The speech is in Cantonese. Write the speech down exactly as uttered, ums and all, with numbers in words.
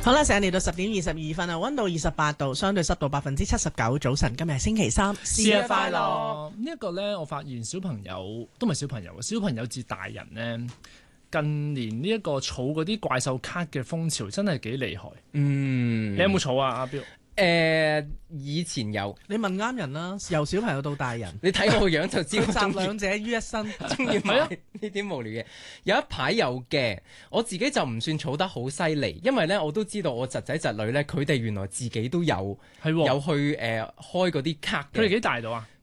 好啦，成日嚟到十點二十二分啊，溫度二十八度，相對濕度百分之七十九。早晨，今日係星期三， 節日快樂！呢一個呢，我發現小朋友都唔係小朋友，小朋友至大人呢，近年呢一個儲嗰啲怪獸卡嘅風潮真係幾厲害。 嗯， 你有冇儲啊，阿彪？ 誒、呃，以前有， 你問啱人啦，由小朋友到大人， 你睇我個樣就知道集兩者於一身， 中意買呢啲無聊嘢。有一排有嘅，我自己就唔算儲得好犀利，因為咧我都知道我侄仔侄女咧，佢哋原來自己都有係有去誒、呃、開嗰啲卡嘅。 佢哋幾大到啊？